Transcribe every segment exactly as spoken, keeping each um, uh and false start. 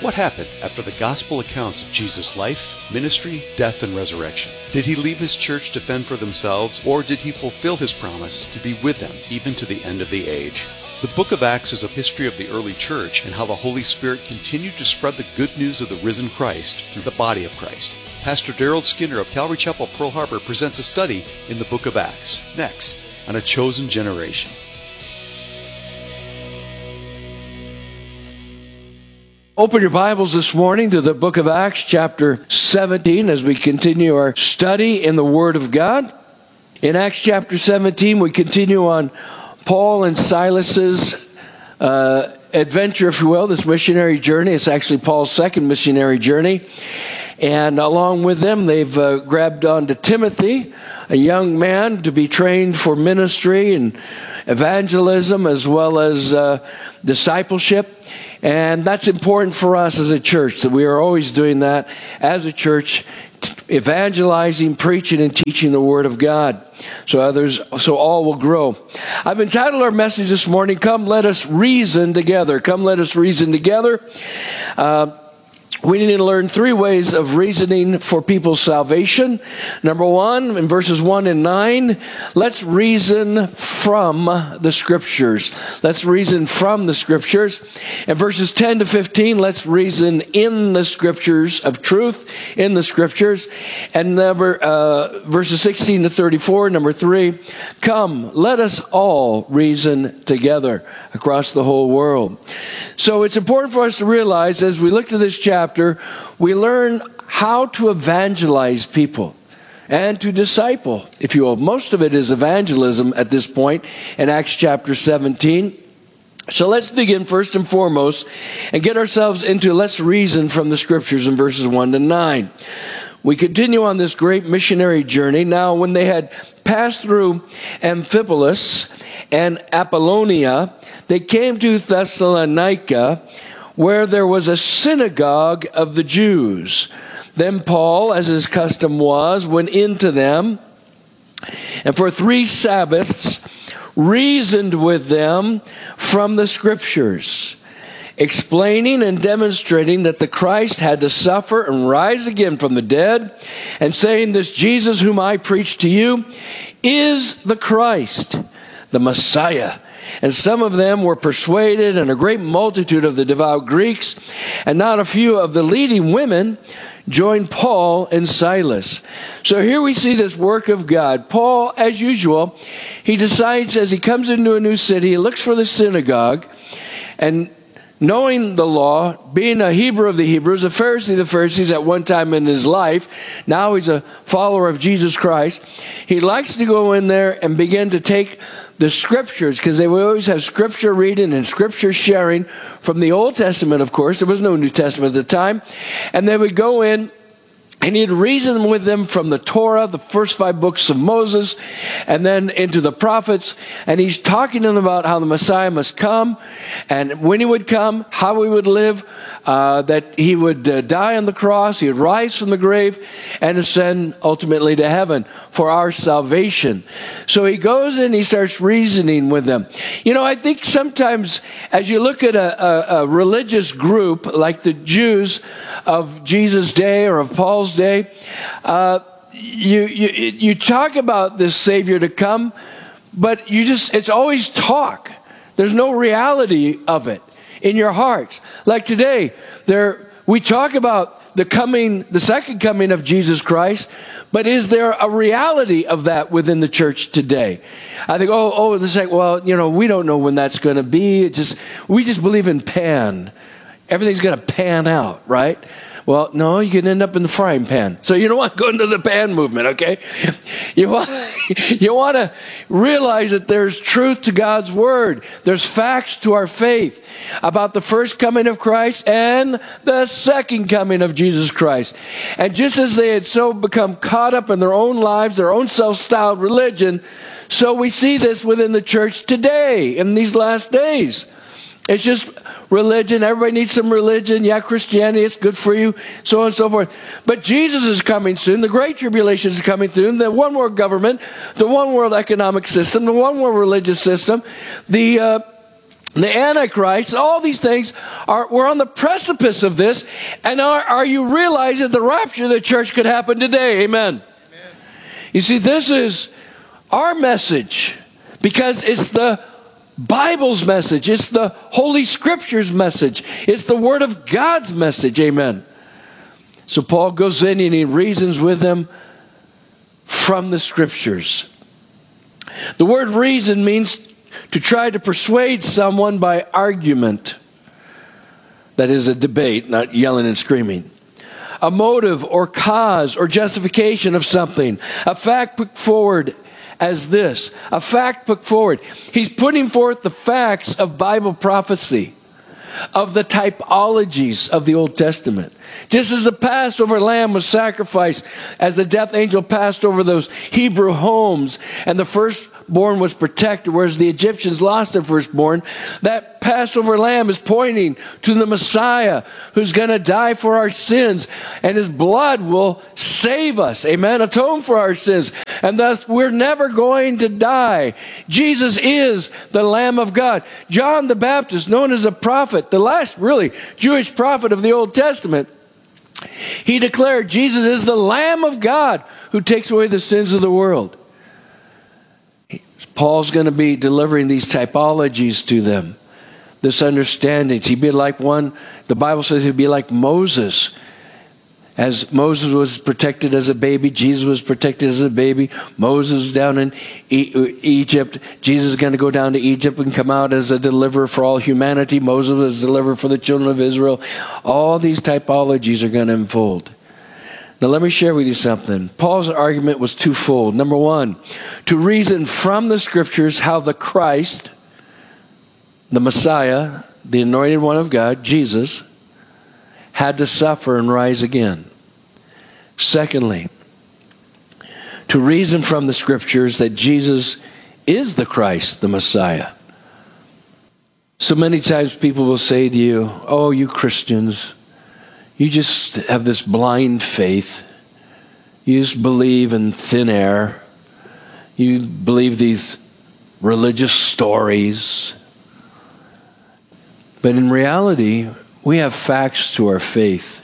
What happened after the gospel accounts of Jesus' life, ministry, death, and resurrection? Did he leave his church to fend for themselves, or did he fulfill his promise to be with them even to the end of the age? The book of Acts is a history of the early church and how the Holy Spirit continued to spread the good news of the risen Christ through the body of Christ. Pastor Daryl Skinner of Calvary Chapel, Pearl Harbor presents a study in the book of Acts, next on A Chosen Generation. Open your Bibles this morning to the book of Acts, chapter seventeen, as we continue our study in the Word of God. In Acts chapter seventeen, we continue on Paul and Silas's uh, adventure, if you will, this missionary journey. It's actually Paul's second missionary journey. And along with them, they've uh, grabbed on to Timothy, a young man to be trained for ministry and evangelism as well as uh, discipleship. And that's important for us as a church, that we are always doing that as a church, evangelizing, preaching, and teaching the Word of God, so others, so all will grow. I've entitled our message this morning, Come Let Us Reason Together. Come Let Us Reason Together. Uh, We need to learn three ways of reasoning for people's salvation. Number one, in verses one and nine, let's reason from the Scriptures. Let's reason from the Scriptures. In verses ten to fifteen, let's reason in the Scriptures of truth, in the Scriptures. And number uh, verses sixteen to thirty-four, number three, come, let us all reason together across the whole world. So it's important for us to realize as we look to this chapter, we learn how to evangelize people and to disciple, if you will. Most of it is evangelism at this point in Acts chapter seventeen. So let's dig in first and foremost and get ourselves into let's reason from the Scriptures in verses one to nine. We continue on this great missionary journey. Now, when they had passed through Amphipolis and Apollonia, they came to Thessalonica, where there was a synagogue of the Jews. Then Paul, as his custom was, went into them, and for three Sabbaths reasoned with them from the Scriptures, explaining and demonstrating that the Christ had to suffer and rise again from the dead, and saying, this Jesus whom I preach to you is the Christ, the Messiah. And some of them were persuaded, and a great multitude of the devout Greeks, and not a few of the leading women, joined Paul and Silas. So here we see this work of God. Paul, as usual, he decides as he comes into a new city, he looks for the synagogue, and knowing the law, being a Hebrew of the Hebrews, a Pharisee of the Pharisees at one time in his life, now he's a follower of Jesus Christ, he likes to go in there and begin to take the Scriptures, because they would always have Scripture reading and Scripture sharing from the Old Testament, of course. There was no New Testament at the time. And they would go in, and he'd reason with them from the Torah, the first five books of Moses, and then into the prophets. And he's talking to them about how the Messiah must come, and when he would come, how he would live, uh, that he would uh, die on the cross, he would rise from the grave, and ascend ultimately to heaven for our salvation. So he goes and he starts reasoning with them. You know, I think sometimes as you look at a, a, a religious group like the Jews of Jesus' day or of Paul's day, uh, you, you you talk about this Savior to come, but you just, it's always talk. There's no reality of it in your hearts. Like today, there we talk about the coming, the second coming of Jesus Christ, but is there a reality of that within the church today? I think, oh, oh, the second, well, you know, we don't know when that's going to be. It just, we just believe in pan. Everything's going to pan out, right? Well, no, you can end up in the frying pan. So you don't want to go into the pan movement, okay? You want, you want to realize that there's truth to God's Word. There's facts to our faith about the first coming of Christ and the second coming of Jesus Christ. And just as they had so become caught up in their own lives, their own self-styled religion, so we see this within the church today, in these last days. It's just religion. Everybody needs some religion. Yeah, Christianity, it's good for you, so on and so forth. But Jesus is coming soon. The Great Tribulation is coming soon. The one world government, the one world economic system, the one world religious system, the uh, the Antichrist, all these things, are we're on the precipice of this. And are, are you realizing the rapture of the church could happen today? Amen. Amen. You see, this is our message because it's the Bible's message. It's the Holy Scripture's message. It's the Word of God's message. Amen. So Paul goes in and he reasons with them from the Scriptures. The word reason means to try to persuade someone by argument. That is a debate, not yelling and screaming. A motive or cause or justification of something. A fact put forward as this. A fact put forward. He's putting forth the facts of Bible prophecy, of the typologies of the Old Testament. Just as the Passover lamb was sacrificed, as the death angel passed over those Hebrew homes, and the firstborn was protected, whereas the Egyptians lost their firstborn, that Passover lamb is pointing to the Messiah who's going to die for our sins, and his blood will save us, amen, atone for our sins, and thus we're never going to die. Jesus is the Lamb of God. John the Baptist, known as a prophet, the last really Jewish prophet of the Old Testament, he declared Jesus is the Lamb of God who takes away the sins of the world. Paul's going to be delivering these typologies to them, this understanding. He'd be like one, the Bible says he'd be like Moses. As Moses was protected as a baby, Jesus was protected as a baby. Moses was down in e- Egypt. Jesus is going to go down to Egypt and come out as a deliverer for all humanity. Moses was delivered for the children of Israel. All these typologies are going to unfold. Now let me share with you something. Paul's argument was twofold. Number one, to reason from the Scriptures how the Christ, the Messiah, the anointed one of God, Jesus, had to suffer and rise again. Secondly, to reason from the Scriptures that Jesus is the Christ, the Messiah. So many times people will say to you, oh, you Christians, you just have this blind faith. You just believe in thin air. You believe these religious stories. But in reality, we have facts to our faith.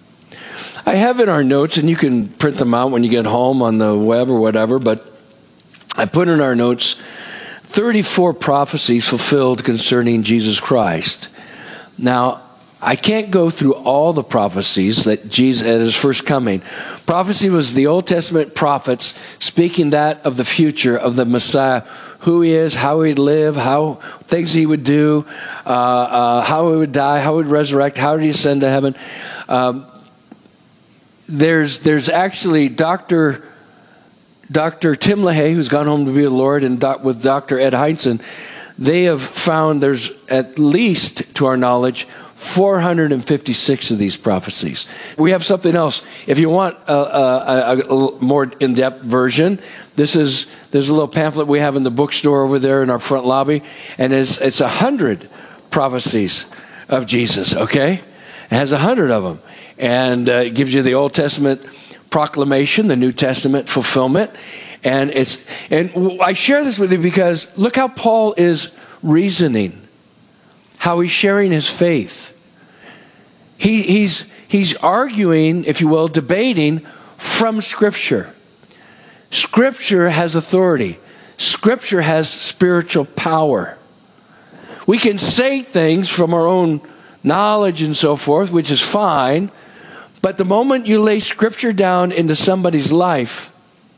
I have in our notes, and you can print them out when you get home on the web or whatever, but I put in our notes thirty-four prophecies fulfilled concerning Jesus Christ. Now, I can't go through all the prophecies that Jesus at his first coming. Prophecy was the Old Testament prophets speaking that of the future of the Messiah, who he is, how he'd live, how things he would do, uh, uh, how he would die, how he would resurrect, how he ascend to heaven. Um, there's there's actually Doctor Doctor Tim LaHaye, who's gone home to be with the Lord, and doc, with Doctor Ed Heinzen, they have found there's at least, to our knowledge, four hundred fifty-six of these prophecies. We have something else. If you want a, a, a, a more in-depth version, this is there's a little pamphlet we have in the bookstore over there in our front lobby, and it's it's a hundred prophecies of Jesus. Okay, it has a hundred of them, and uh, it gives you the Old Testament proclamation, the New Testament fulfillment, and it's and I share this with you because look how Paul is reasoning. How he's sharing his faith. He, he's, he's arguing, if you will, debating from Scripture. Scripture has authority. Scripture has spiritual power. We can say things from our own knowledge and so forth, which is fine, but the moment you lay Scripture down into somebody's life,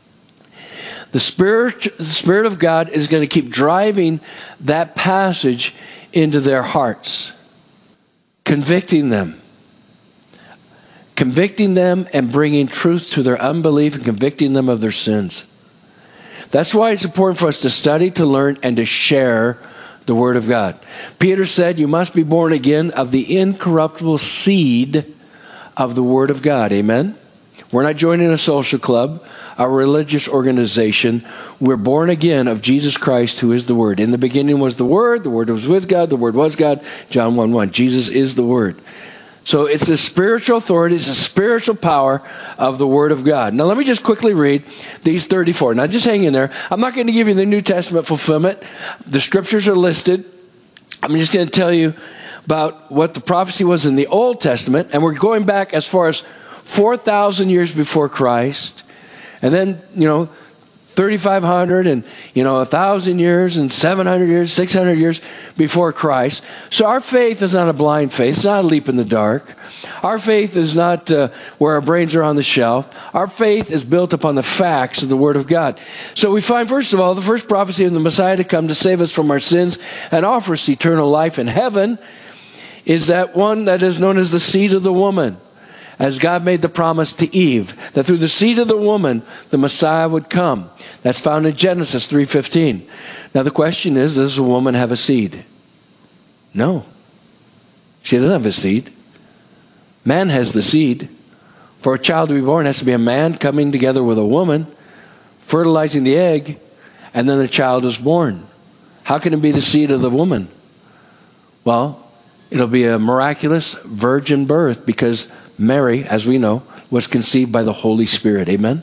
the Spirit, the Spirit of God is going to keep driving that passage into their hearts, convicting them. Convicting them and bringing truth to their unbelief and convicting them of their sins. That's why it's important for us to study, to learn, and to share the Word of God. Peter said, you must be born again of the incorruptible seed of the Word of God. Amen? We're not joining a social club, a religious organization. We're born again of Jesus Christ, who is the Word. In the beginning was the Word. The Word was with God. The Word was God. John one one. Jesus is the Word. So it's the spiritual authority. It's the spiritual power of the Word of God. Now let me just quickly read these thirty-four. Now just hang in there. I'm not going to give you the New Testament fulfillment. The Scriptures are listed. I'm just going to tell you about what the prophecy was in the Old Testament, and we're going back as far as four thousand years before Christ, and then, you know, thirty-five hundred and, you know, one thousand years and seven hundred years, six hundred years before Christ. So our faith is not a blind faith. It's not a leap in the dark. Our faith is not uh, where our brains are on the shelf. Our faith is built upon the facts of the Word of God. So we find, first of all, the first prophecy of the Messiah to come to save us from our sins and offer us eternal life in heaven is that one that is known as the seed of the woman. As God made the promise to Eve, that through the seed of the woman, the Messiah would come. That's found in Genesis three fifteen. Now the question is, does the woman have a seed? No. She doesn't have a seed. Man has the seed. For a child to be born, it has to be a man coming together with a woman, fertilizing the egg, and then the child is born. How can it be the seed of the woman? Well, it'll be a miraculous virgin birth, because Mary, as we know, was conceived by the Holy Spirit. Amen?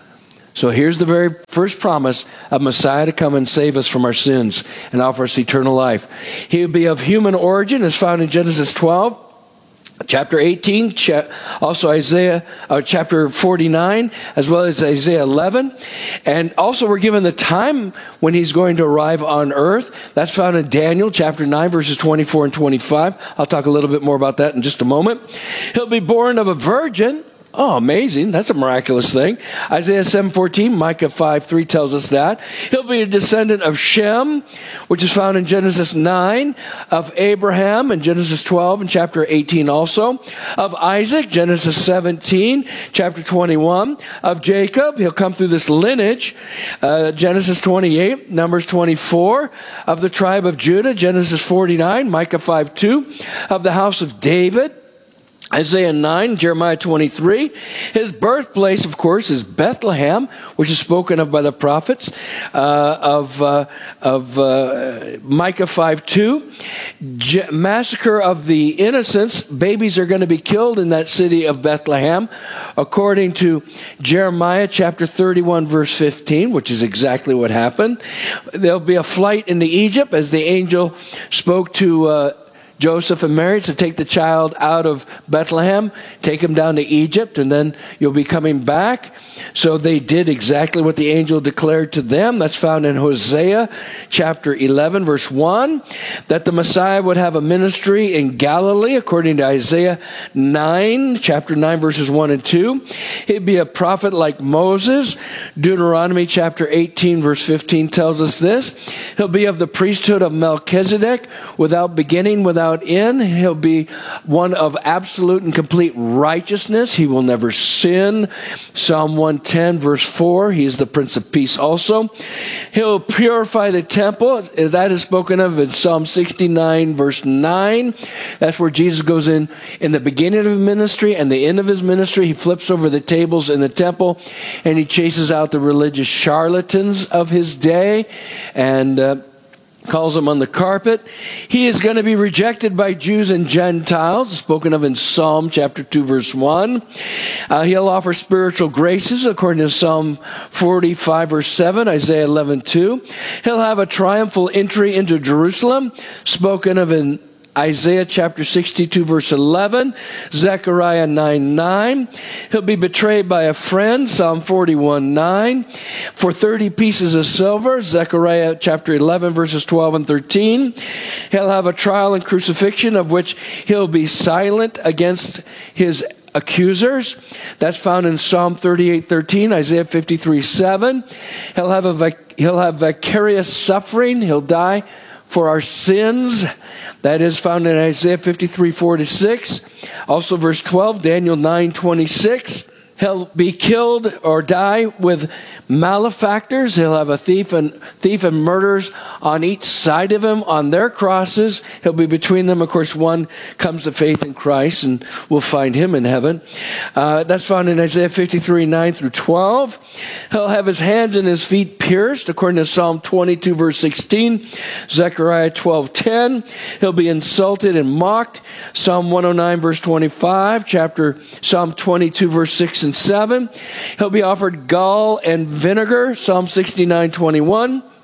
So here's the very first promise of Messiah to come and save us from our sins and offer us eternal life. He would be of human origin, as found in Genesis twelve. Chapter eighteen, cha- also Isaiah, uh, chapter forty-nine, as well as Isaiah eleven. And also we're given the time when he's going to arrive on earth. That's found in Daniel chapter nine, verses twenty-four and twenty-five. I'll talk a little bit more about that in just a moment. He'll be born of a virgin. Oh, amazing. That's a miraculous thing. Isaiah seven fourteen, Micah five three tells us that. He'll be a descendant of Shem, which is found in Genesis nine, of Abraham in Genesis twelve and chapter eighteen also, of Isaac, Genesis seventeen, chapter twenty-one, of Jacob. He'll come through this lineage, uh, Genesis twenty-eight, Numbers twenty-four, of the tribe of Judah, Genesis forty-nine, Micah five two, of the house of David, Isaiah nine, Jeremiah twenty-three. His birthplace, of course, is Bethlehem, which is spoken of by the prophets, uh, of uh, of uh, Micah five two. Je- massacre of the innocents. Babies are going to be killed in that city of Bethlehem, according to Jeremiah chapter thirty-one, verse fifteen, which is exactly what happened. There'll be a flight into Egypt, as the angel spoke to uh, Joseph and Mary to take the child out of Bethlehem, take him down to Egypt, and then you'll be coming back. So they did exactly what the angel declared to them. That's found in Hosea chapter eleven, verse one, that the Messiah would have a ministry in Galilee, according to Isaiah nine, chapter nine, verses one and two. He'd be a prophet like Moses. Deuteronomy chapter eighteen, verse fifteen tells us this. He'll be of the priesthood of Melchizedek, without beginning, without end. He'll be one of absolute and complete righteousness. He will never sin. Psalm one ten, verse four, he's the Prince of Peace also. He'll purify the temple. That is spoken of in Psalm sixty-nine, verse nine. That's where Jesus goes in in the beginning of his ministry and the end of his ministry. He flips over the tables in the temple and he chases out the religious charlatans of his day and uh, calls them on the carpet. He is going to be rejected by Jews and Gentiles, spoken of in Psalm chapter two, verse one. Uh, he'll offer spiritual graces, according to Psalm forty-five, verse seven, Isaiah eleven two. He'll have a triumphal entry into Jerusalem, spoken of in Isaiah chapter sixty-two, verse eleven, Zechariah nine nine. He'll be betrayed by a friend, Psalm forty-one nine, for thirty pieces of silver, Zechariah chapter eleven, verses twelve and thirteen. He'll have a trial and crucifixion, of which he'll be silent against his accusers. That's found in Psalm thirty-eight thirteen, Isaiah fifty-three seven. He'll have a vic- he'll have vicarious suffering. He'll die for our sins. That is found in Isaiah fifty-three four to six. Also verse twelve, Daniel nine twenty-six. He'll be killed or die with malefactors. He'll have a thief and thief and murderers on each side of him on their crosses. He'll be between them. Of course, one comes to faith in Christ, and we'll find him in heaven. Uh, that's found in Isaiah fifty-three nine through twelve. He'll have his hands and his feet pierced, according to Psalm twenty-two verse sixteen, Zechariah twelve ten. He'll be insulted and mocked, Psalm one oh nine verse twenty-five, chapter Psalm twenty-two verse six and seven. He'll be offered gall and vinegar, Psalm sixty-nine twenty-one.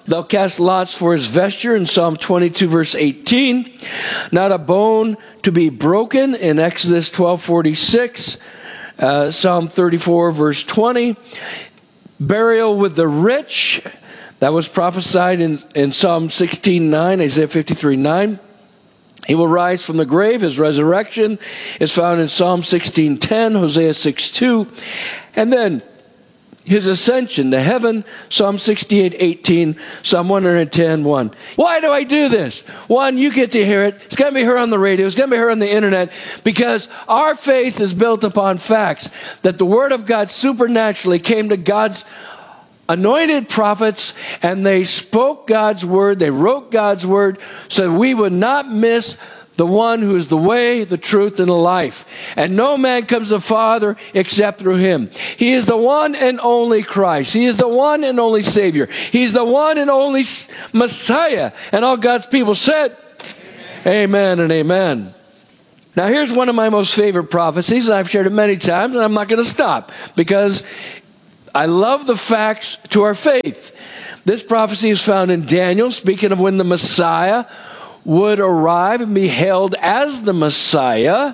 They'll cast lots for his vesture in Psalm twenty-two, verse eighteen. Not a bone to be broken in Exodus twelve forty-six. Uh, Psalm thirty-four, verse twenty. Burial with the rich. That was prophesied in, in Psalm sixteen nine, Isaiah fifty-three nine. He will rise from the grave. His resurrection is found in Psalm sixteen ten, Hosea six two. And then his ascension to heaven, Psalm sixty-eight eighteen, Psalm one ten one. Why do I do this? One, you get to hear it. It's going to be heard on the radio. It's going to be heard on the internet, because our faith is built upon facts that the Word of God supernaturally came to God's anointed prophets, and they spoke God's word, they wrote God's word, so that we would not miss the one who is the way, the truth, and the life. And no man comes to the Father except through him. He is the one and only Christ. He is the one and only Savior. He's the one and only Messiah. And all God's people said, amen, amen and amen. Now here's one of my most favorite prophecies, and I've shared it many times, and I'm not going to stop, because I love the facts to our faith. This prophecy is found in Daniel, speaking of when the Messiah would arrive and be hailed as the Messiah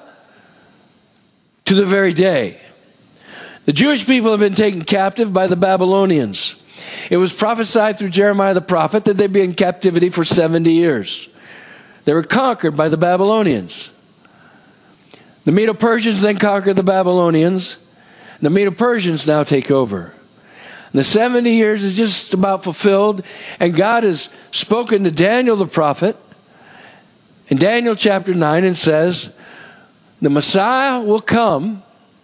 to the very day. The Jewish people have been taken captive by the Babylonians. It was prophesied through Jeremiah the prophet that they'd be in captivity for seventy years. They were conquered by the Babylonians. The Medo-Persians then conquered the Babylonians. The Medo-Persians now take over. And the seventy years is just about fulfilled, and God has spoken to Daniel the prophet in Daniel chapter nine and says, the Messiah will come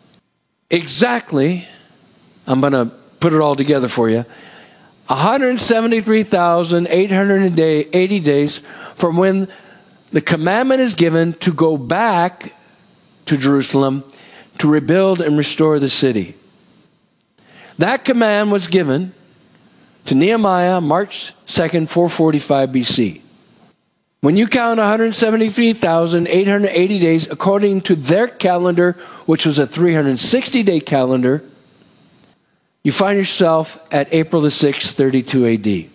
exactly, I'm going to put it all together for you, one hundred seventy-three thousand eight hundred eighty days from when the commandment is given to go back to Jerusalem to rebuild and restore the city. That command was given to Nehemiah March second, four forty-five B C. When you count one hundred seventy-three thousand eight hundred eighty days according to their calendar, which was a three hundred sixty day calendar, you find yourself at April the sixth, thirty-two A D.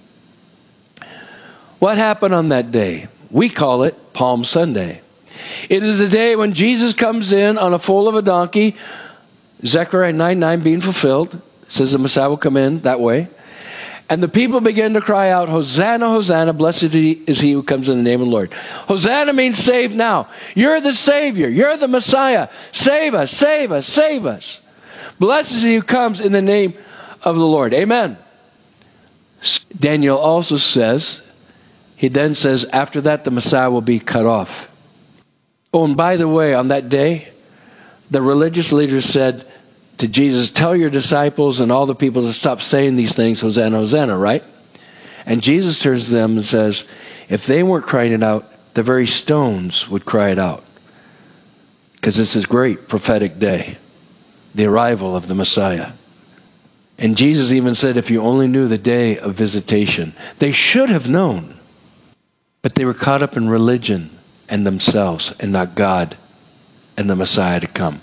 What happened on that day? We call it Palm Sunday. It is the day when Jesus comes in on a foal of a donkey, Zechariah nine nine being fulfilled. It says the Messiah will come in that way. And the people begin to cry out, Hosanna, Hosanna, blessed is he who comes in the name of the Lord. Hosanna means save now. You're the Savior. You're the Messiah. Save us, save us, save us. Blessed is he who comes in the name of the Lord. Amen. Daniel also says, he then says, after that the Messiah will be cut off. Oh, and by the way, on that day, the religious leaders said to Jesus, tell your disciples and all the people to stop saying these things, Hosanna, Hosanna, right? And Jesus turns to them and says, if they weren't crying it out, the very stones would cry it out. Because this is a great prophetic day, the arrival of the Messiah. And Jesus even said, if you only knew the day of visitation. They should have known, but they were caught up in religion and themselves, and not God and the Messiah to come.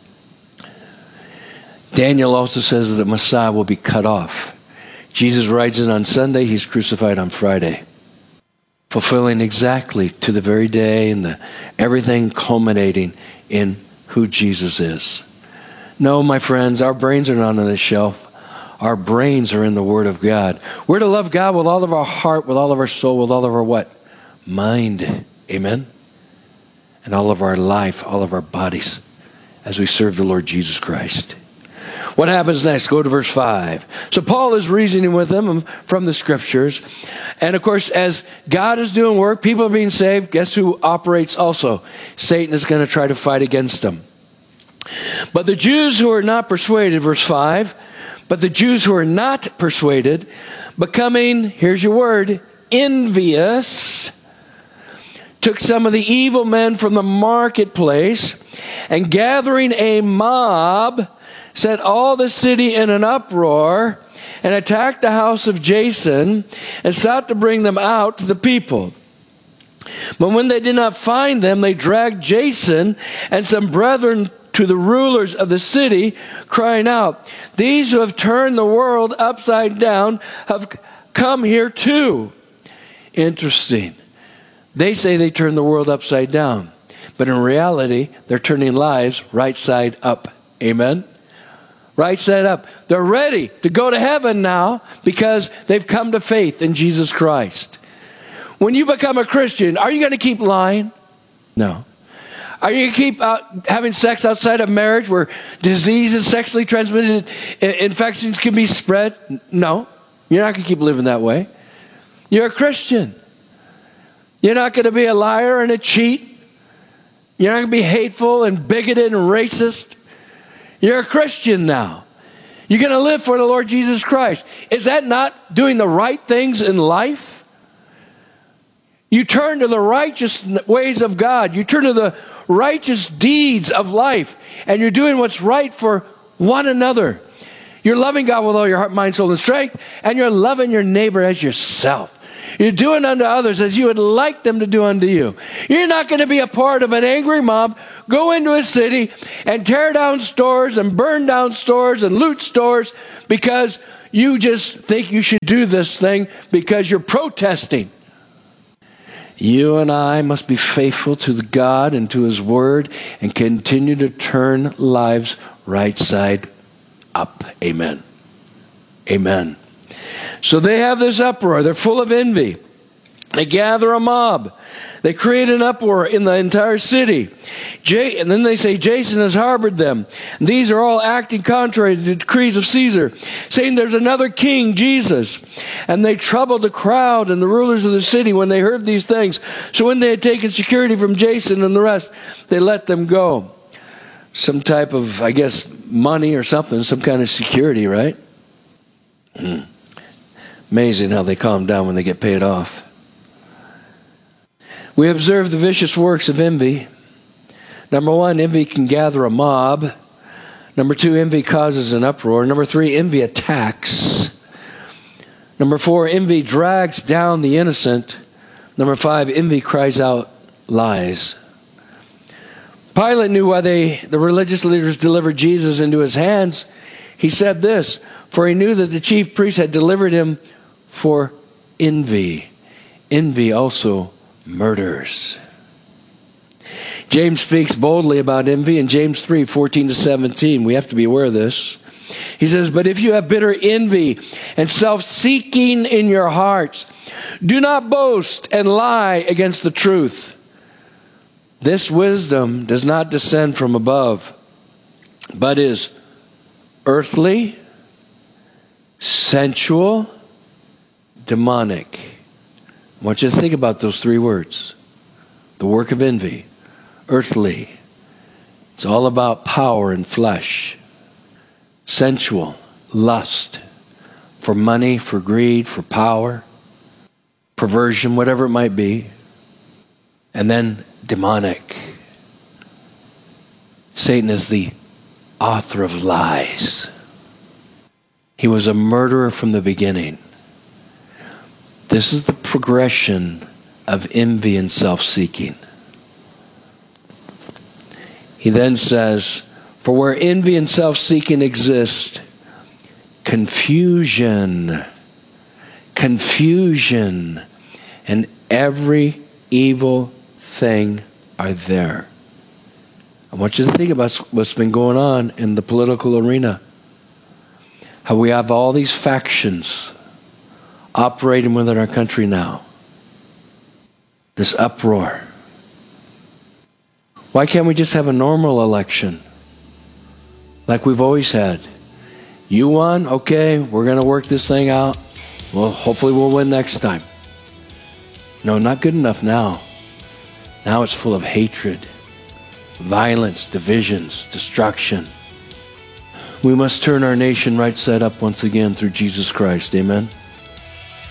Daniel also says that the Messiah will be cut off. Jesus rides in on Sunday, he's crucified on Friday. Fulfilling exactly to the very day, and the, everything culminating in who Jesus is. No, my friends, our brains are not on the shelf. Our brains are in the Word of God. We're to love God with all of our heart, with all of our soul, with all of our what? Mind. Amen? And all of our life, all of our bodies, as we serve the Lord Jesus Christ. What happens next? Go to verse five. So Paul is reasoning with them from the Scriptures. And of course, as God is doing work, people are being saved. Guess who operates also? Satan is going to try to fight against them. But the Jews who are not persuaded, verse five, but the Jews who are not persuaded, becoming, here's your word, envious, took some of the evil men from the marketplace, and gathering a mob, set all the city in an uproar, and attacked the house of Jason, and sought to bring them out to the people. But when they did not find them, they dragged Jason and some brethren to the rulers of the city, crying out, these who have turned the world upside down have come here too. Interesting. They say they turn the world upside down. But in reality, they're turning lives right side up. Amen? Right side up. They're ready to go to heaven now because they've come to faith in Jesus Christ. When you become a Christian, are you going to keep lying? No. Are you going to keep out, having sex outside of marriage where diseases, sexually transmitted infections can be spread? No. You're not going to keep living that way. You're a Christian. You're not going to be a liar and a cheat. You're not going to be hateful and bigoted and racist. You're a Christian now. You're going to live for the Lord Jesus Christ. Is that not doing the right things in life? You turn to the righteous ways of God. You turn to the righteous deeds of life. And you're doing what's right for one another. You're loving God with all your heart, mind, soul, and strength. And you're loving your neighbor as yourself. You're doing unto others as you would like them to do unto you. You're not going to be a part of an angry mob, go into a city and tear down stores and burn down stores and loot stores because you just think you should do this thing because you're protesting. You and I must be faithful to the God and to His Word and continue to turn lives right side up. Amen. Amen. So they have this uproar. They're full of envy. They gather a mob. They create an uproar in the entire city. J- and then they say Jason has harbored them. And these are all acting contrary to the decrees of Caesar, saying there's another king, Jesus. And they troubled the crowd and the rulers of the city when they heard these things. So when they had taken security from Jason and the rest, they let them go. Some type of, I guess, money or something, some kind of security, right? Hmm. Amazing how they calm down when they get paid off. We observe the vicious works of envy. Number one, envy can gather a mob. Number two, envy causes an uproar. Number three, envy attacks. Number four, envy drags down the innocent. Number five, envy cries out lies. Pilate knew why they, the religious leaders delivered Jesus into his hands. He said this, for he knew that the chief priests had delivered him for envy. Envy also murders. James speaks boldly about envy in James three, fourteen to seventeen. We have to be aware of this. He says, but if you have bitter envy and self-seeking in your hearts, do not boast and lie against the truth. This wisdom does not descend from above, but is earthly, sensual, demonic. I want you to think about those three words. The work of envy. Earthly. It's all about power and flesh. Sensual. Lust. For money, for greed, for power. Perversion, whatever it might be. And then demonic. Satan is the author of lies. He was a murderer from the beginning. This is the progression of envy and self-seeking. He then says, for where envy and self-seeking exist, confusion, confusion, and every evil thing are there. I want you to think about what's been going on in the political arena. How we have all these factions operating within our country now. This uproar. Why can't we just have a normal election? Like we've always had. You won? Okay, we're going to work this thing out. Well, hopefully we'll win next time. No, not good enough now. Now it's full of hatred, violence, divisions, destruction. We must turn our nation right side up once again through Jesus Christ. Amen.